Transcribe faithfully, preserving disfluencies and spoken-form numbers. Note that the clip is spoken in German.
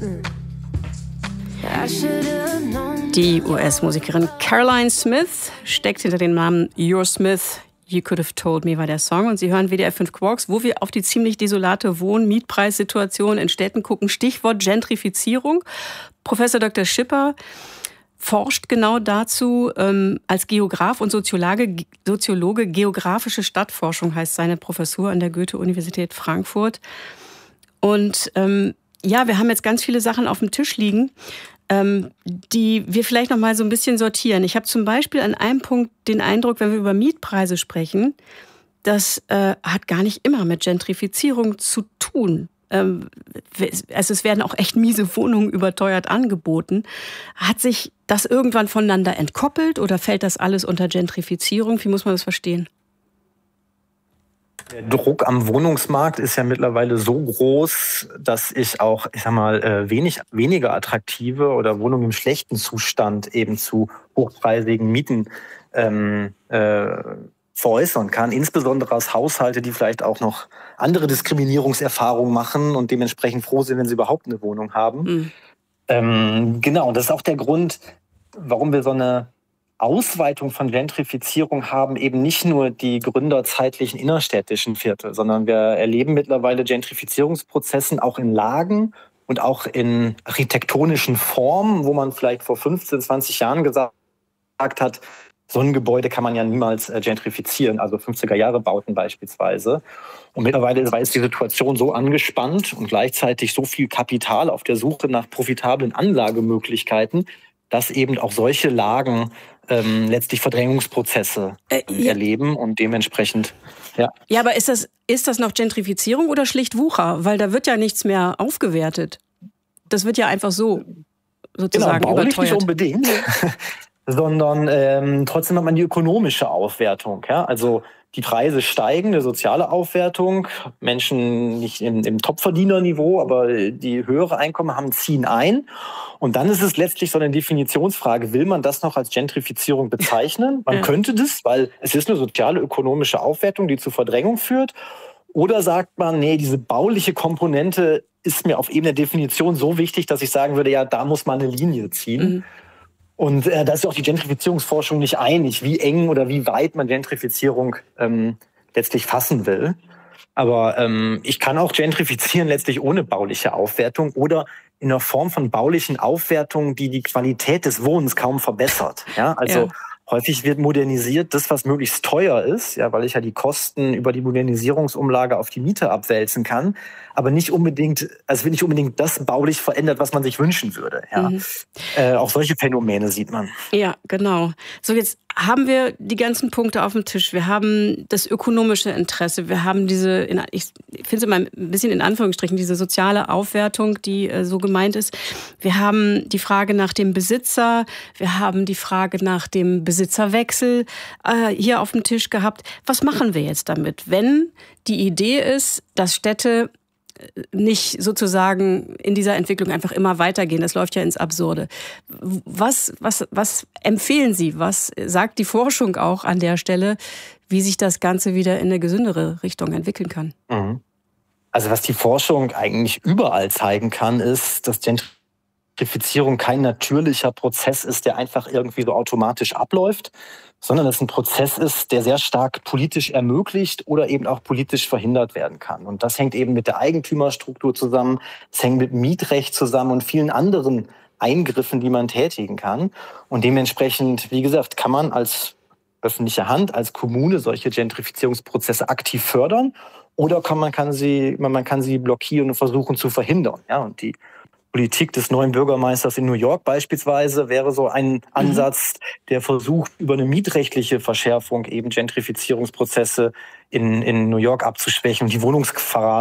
Die U S-Musikerin Caroline Smith steckt hinter dem Namen You're Smith, You Could Have Told Me war der Song. Und Sie hören W D R fünf Quarks, wo wir auf die ziemlich desolate Wohn-Mietpreissituation in Städten gucken. Stichwort Gentrifizierung. Professor Doktor Schipper forscht genau dazu ähm, als Geograf und Soziologe, Soziologe. Geografische Stadtforschung heißt seine Professur an der Goethe-Universität Frankfurt. Und ähm, ja, wir haben jetzt ganz viele Sachen auf dem Tisch liegen, ähm, die wir vielleicht noch mal so ein bisschen sortieren. Ich habe zum Beispiel an einem Punkt den Eindruck, wenn wir über Mietpreise sprechen, das äh, hat gar nicht immer mit Gentrifizierung zu tun. Ähm, also es werden auch echt miese Wohnungen überteuert angeboten. Hat sich das irgendwann voneinander entkoppelt oder fällt das alles unter Gentrifizierung? Wie muss man das verstehen? Der Druck am Wohnungsmarkt ist ja mittlerweile so groß, dass ich auch, ich sag mal, wenig, weniger attraktive oder Wohnungen im schlechten Zustand eben zu hochpreisigen Mieten ähm, äh, veräußern kann. Insbesondere als Haushalte, die vielleicht auch noch andere Diskriminierungserfahrungen machen und dementsprechend froh sind, wenn sie überhaupt eine Wohnung haben. Mhm. Ähm, genau, das ist auch der Grund, warum wir so eine Ausweitung von Gentrifizierung haben, eben nicht nur die gründerzeitlichen innerstädtischen Viertel, sondern wir erleben mittlerweile Gentrifizierungsprozessen auch in Lagen und auch in architektonischen Formen, wo man vielleicht vor fünfzehn, zwanzig Jahren gesagt hat, so ein Gebäude kann man ja niemals gentrifizieren, also fünfziger-Jahre-Bauten beispielsweise. Und mittlerweile ist die Situation so angespannt und gleichzeitig so viel Kapital auf der Suche nach profitablen Anlagemöglichkeiten, dass eben auch solche Lagen ähm, letztlich Verdrängungsprozesse äh, ja. erleben und dementsprechend, ja. Ja, aber ist das, ist das noch Gentrifizierung oder schlicht Wucher? Weil da wird ja nichts mehr aufgewertet. Das wird ja einfach so sozusagen genau, baulich überteuert. Nicht unbedingt, sondern ähm, trotzdem hat man die ökonomische Aufwertung. Ja? Also die Preise steigen, eine soziale Aufwertung. Menschen nicht im, im Topverdienerniveau, aber die höhere Einkommen haben, ziehen ein. Und dann ist es letztlich so eine Definitionsfrage, will man das noch als Gentrifizierung bezeichnen? Man ja. könnte das, weil es ist eine soziale, ökonomische Aufwertung, die zu Verdrängung führt. Oder sagt man, nee, diese bauliche Komponente ist mir auf Ebene der Definition so wichtig, dass ich sagen würde, ja, da muss man eine Linie ziehen. Mhm. Und äh, da ist auch die Gentrifizierungsforschung nicht einig, wie eng oder wie weit man Gentrifizierung ähm, letztlich fassen will. Aber ähm, ich kann auch gentrifizieren letztlich ohne bauliche Aufwertung oder in einer Form von baulichen Aufwertung, die die Qualität des Wohnens kaum verbessert. Ja, also ja. häufig wird modernisiert, das, was möglichst teuer ist, ja, weil ich ja die Kosten über die Modernisierungsumlage auf die Miete abwälzen kann, aber nicht unbedingt, also wird nicht unbedingt das baulich verändert, was man sich wünschen würde. Ja. Mhm. Äh, auch solche Phänomene sieht man. Ja, genau. So, jetzt haben wir die ganzen Punkte auf dem Tisch. Wir haben das ökonomische Interesse. Wir haben diese, ich finde es immer ein bisschen in Anführungsstrichen, diese soziale Aufwertung, die äh, so gemeint ist. Wir haben die Frage nach dem Besitzer. Wir haben die Frage nach dem Besitzerwechsel äh, hier auf dem Tisch gehabt. Was machen wir jetzt damit, wenn die Idee ist, dass Städte nicht sozusagen in dieser Entwicklung einfach immer weitergehen? Das läuft ja ins Absurde. Was, was, was empfehlen Sie? Was sagt die Forschung auch an der Stelle, wie sich das Ganze wieder in eine gesündere Richtung entwickeln kann? Also was die Forschung eigentlich überall zeigen kann, ist, dass Gentrifizierung kein natürlicher Prozess ist, der einfach irgendwie so automatisch abläuft, sondern es ein Prozess ist, der sehr stark politisch ermöglicht oder eben auch politisch verhindert werden kann. Und das hängt eben mit der Eigentümerstruktur zusammen, es hängt mit Mietrecht zusammen und vielen anderen Eingriffen, die man tätigen kann. Und dementsprechend, wie gesagt, kann man als öffentliche Hand, als Kommune solche Gentrifizierungsprozesse aktiv fördern oder kann man kann sie man kann sie blockieren und versuchen zu verhindern. Ja, und die Politik des neuen Bürgermeisters in New York beispielsweise wäre so ein Ansatz, der versucht, über eine mietrechtliche Verschärfung eben Gentrifizierungsprozesse in, in New York abzuschwächen und die Wohnungsgefahr